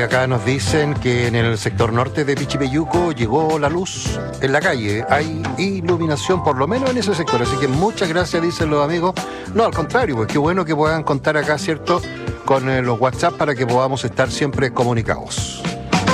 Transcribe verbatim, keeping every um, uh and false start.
acá nos dicen que en el sector norte de Pichipeyuco llegó la luz en la calle. Hay iluminación, por lo menos en ese sector. Así que muchas gracias, dicen los amigos. No, al contrario, pues qué bueno que puedan contar acá, ¿cierto?, con eh, los WhatsApp para que podamos estar siempre comunicados.